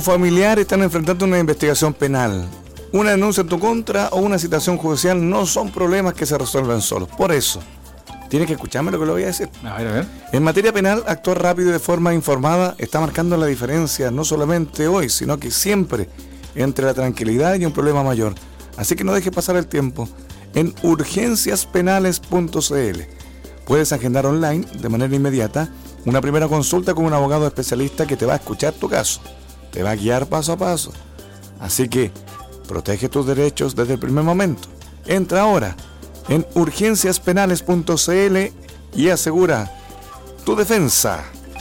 familiar están enfrentando una investigación penal, una denuncia en tu contra o una citación judicial no son problemas que se resuelven solos. Por eso, tienes que escucharme lo que le voy a decir. A ver. En materia penal, actuar rápido y de forma informada está marcando la diferencia, no solamente hoy, sino que siempre, entre la tranquilidad y un problema mayor. Así que no dejes pasar el tiempo. En urgenciaspenales.cl puedes agendar online, de manera inmediata, una primera consulta con un abogado especialista que te va a escuchar tu caso, te va a guiar paso a paso. Así que, protege tus derechos desde el primer momento. Entra ahora en urgenciaspenales.cl y asegura tu defensa.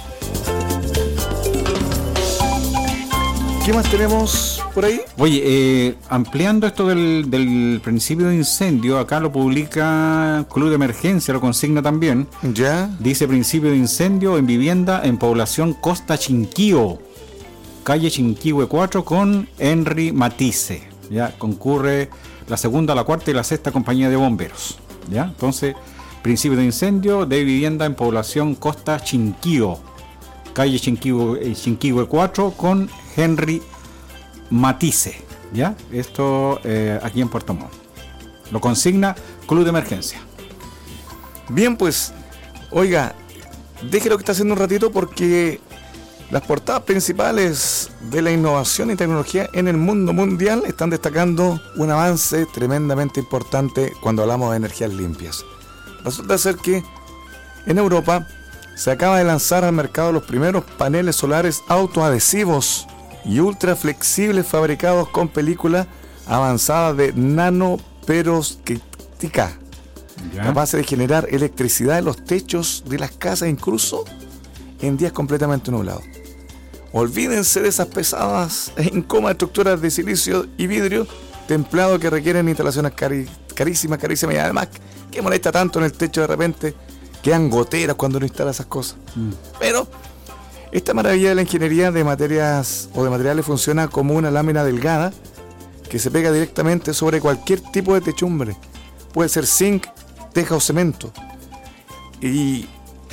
¿Qué más tenemos por ahí? Oye, ampliando esto del principio de incendio, acá lo publica Club de Emergencia, lo consigna también. Ya. Dice principio de incendio en vivienda en población Costa Chinquihue, calle Chinquihue 4 con Henry Matisse. Ya concurre la segunda, la cuarta y la sexta compañía de bomberos. Ya, entonces, principio de incendio de vivienda en población Costa Chinquihue, calle Chinquihue 4 con Henry Matisse. ¿Ya? Esto aquí en Puerto Montt. Lo consigna Club de Emergencia. Bien, pues, oiga, deje lo que está haciendo un ratito porque las portadas principales de la innovación y tecnología en el mundo mundial están destacando un avance tremendamente importante cuando hablamos de energías limpias. Resulta ser que en Europa se acaba de lanzar al mercado los primeros paneles solares autoadhesivos y ultra flexibles fabricados con película avanzada de nanoperovskita, capaces de generar electricidad en los techos de las casas, incluso en días completamente nublados. Olvídense de esas pesadas e incómodas estructuras de silicio y vidrio templado que requieren instalaciones carísimas y además que molesta tanto en el techo. De repente quedan goteras cuando uno instala esas cosas. Pero esta maravilla de la ingeniería de materias o de materiales funciona como una lámina delgada que se pega directamente sobre cualquier tipo de techumbre. Puede ser zinc, teja o cemento. Y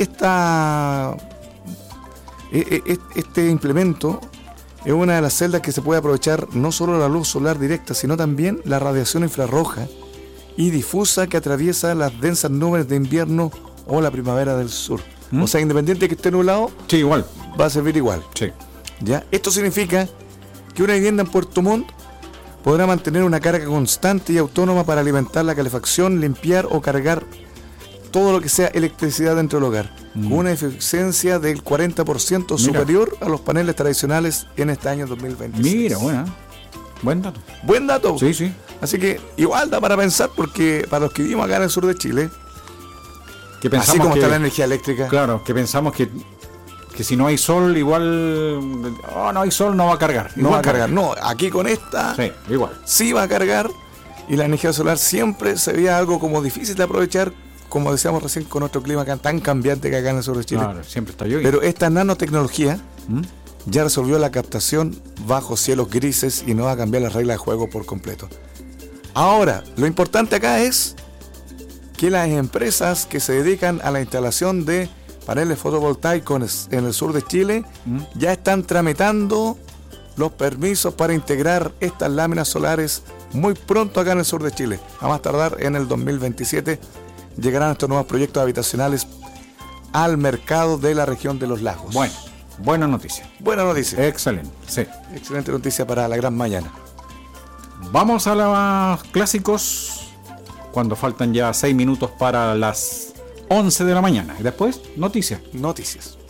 este implemento es una de las celdas que se puede aprovechar no solo la luz solar directa, sino también la radiación infrarroja y difusa que atraviesa las densas nubes de invierno o la primavera del sur. O sea, independiente de que esté nublado, sí, igual va a servir igual. Sí. ¿Ya? Esto significa que una vivienda en Puerto Montt podrá mantener una carga constante y autónoma para alimentar la calefacción, limpiar o cargar todo lo que sea electricidad dentro del hogar, con una eficiencia del 40% superior a los paneles tradicionales en este año 2026. Mira, buena. Buen dato. Buen dato. Sí, sí. Así que igual da para pensar, porque para los que vivimos acá en el sur de Chile, que pensamos así como que, está la energía eléctrica. Claro, que pensamos que si no hay sol, igual. No hay sol, no va a cargar. No va a cargar. No, aquí con esta. Sí, igual. Sí va a cargar. Y la energía solar siempre se veía algo como difícil de aprovechar, como decíamos recién, con nuestro clima tan cambiante que acá en el sur de Chile. Claro, siempre está lloviendo. Pero esta nanotecnología ya resolvió la captación bajo cielos grises y no va a cambiar las reglas de juego por completo. Ahora, lo importante acá es que las empresas que se dedican a la instalación de paneles fotovoltaicos en el sur de Chile ya están tramitando los permisos para integrar estas láminas solares muy pronto acá en el sur de Chile. A más tardar en el 2027 llegarán estos nuevos proyectos habitacionales al mercado de la región de los lagos. Bueno, buena noticia. Buena noticia. Excelente, sí. Excelente noticia para la gran mañana. Vamos a los clásicos cuando faltan ya 6 minutos para las 11 de la mañana. Y después, noticias. Noticias.